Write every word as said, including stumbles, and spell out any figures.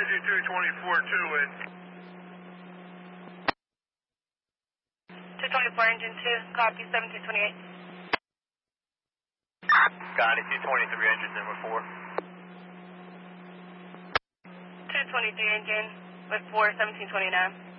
two twenty-four two in. two twenty-four engine two, copy seventeen twenty-eight. Got it, two twenty-three engine number four. two twenty-three engine with four, seventeen twenty-nine.